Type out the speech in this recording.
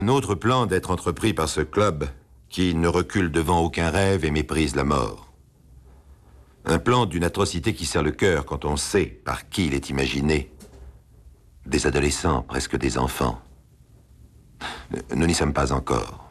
Un autre plan d'être entrepris par ce club qui ne recule devant aucun rêve et méprise la mort. Un plan d'une atrocité qui serre le cœur quand on sait par qui il est imaginé. Des adolescents, presque des enfants. Nous n'y sommes pas encore.